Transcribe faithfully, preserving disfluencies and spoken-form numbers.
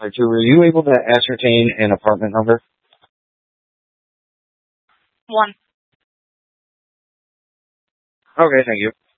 All right, so were you able to ascertain an apartment number? One. Okay, thank you.